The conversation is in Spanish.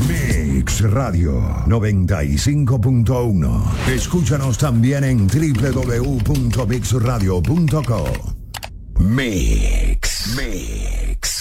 Mix Radio 95.1. Escúchanos también en www.mixradio.co. Mix.